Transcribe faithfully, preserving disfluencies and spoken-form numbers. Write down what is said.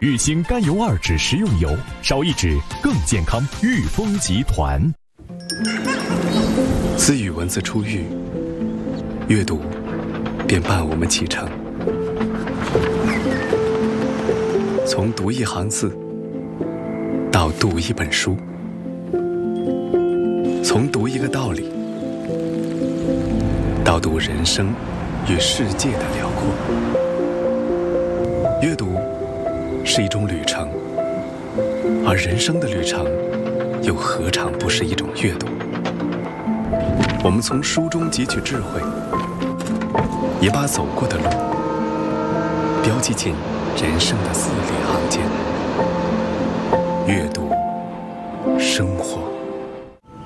玉兴甘油二酯食用油，少一酯更健康。裕丰集团。 自语文字出狱，阅读便伴我们启程。从读一行字到读一本书，从读一个道理到读人生与世界的辽阔。阅读是一种旅程，而人生的旅程又何尝不是一种阅读？我们从书中汲取智慧，也把走过的路标记进人生的字里行间。阅读，生活。